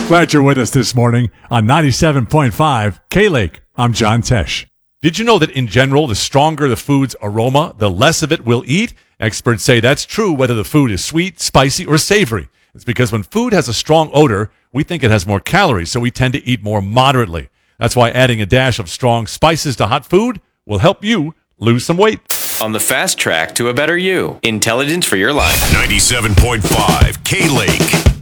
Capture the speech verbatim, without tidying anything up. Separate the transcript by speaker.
Speaker 1: Glad you're with us this morning on ninety-seven point five K-Lake. I'm John Tesh. Did you know that in general, the stronger the food's aroma, the less of it we'll eat? Experts say that's true whether the food is sweet, spicy, or savory. It's because when food has a strong odor, we think it has more calories, so we tend to eat more moderately. That's why adding a dash of strong spices to hot food will help you lose some weight.
Speaker 2: On the fast track to a better you. Intelligence for your life.
Speaker 3: ninety-seven point five K-Lake.